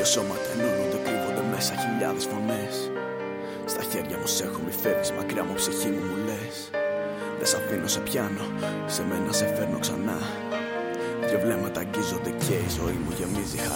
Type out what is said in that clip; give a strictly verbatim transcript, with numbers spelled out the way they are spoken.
Δυο σώματα ενώνονται, κρύβονται μέσα χιλιάδες φωνές. Στα χέρια μου σε έχω, μη φεύγεις μακριά μου, ψυχή μου μου λες. Δεν σ' αφήνω, σε πιάνω, σε μένα σε φέρνω ξανά. Δυο βλέμματα αγγίζονται και η ζωή μου γεμίζει χαρά.